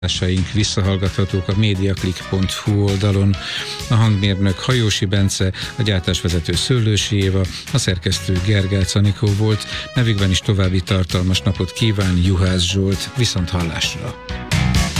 adásaink visszahallgathatók a mediaclick.hu oldalon. A hangmérnök Hajósi Bence, a gyártásvezető Szőlősi Éva, a szerkesztő Gergely Anikó volt. Nevükben is további tartalmas napot kíván Juhász Zsolt. Viszont hallásra!